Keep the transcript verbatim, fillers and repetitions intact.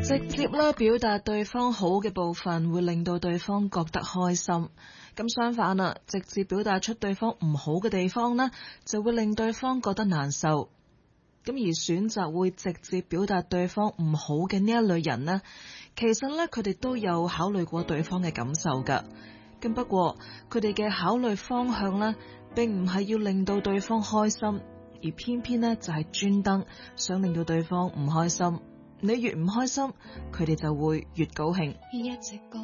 直接咧表達對方好嘅部分，會令到對方覺得開心。咁相反啦，直接表達出對方唔好嘅地方呢，就會令對方覺得難受。咁而選擇會直接表達對方唔好嘅呢一類人呢，其實咧佢哋都有考慮過對方嘅感受噶。咁不過佢哋嘅考慮方向呢，並唔係要令到對方開心，而偏偏呢就係專登想令到對方唔開心。你越唔開心，佢哋就會越高興。 一直覺